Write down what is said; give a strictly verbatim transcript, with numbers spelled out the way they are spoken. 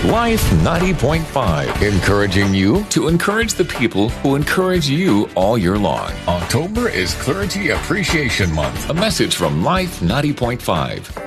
Life ninety point five, encouraging you to encourage the people who encourage you all year long. October is Clergy Appreciation Month. A message from Life ninety point five.